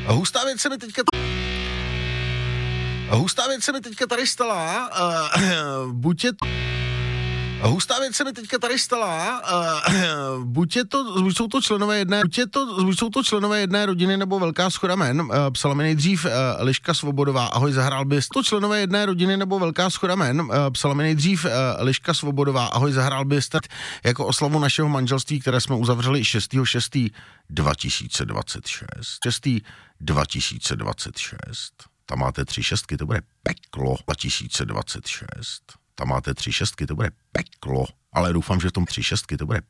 Hustá věc se mi teďka tady stala, buď jsou to členové jedné rodiny nebo velká shoda jmen. Psala mi nejdřív Liška Svobodová, ahoj, zahrál bys to členové jedné rodiny nebo velká shoda jmen. Psala mi nejdřív Liška Svobodová, ahoj, zahrál bys jako oslavu našeho manželství, které jsme uzavřeli 6.6.2026. Tam máte 3 šestky, to bude peklo. 2026. Tam máte 3 šestky, to bude peklo. Ale doufám, že v tom 3 šestky, to bude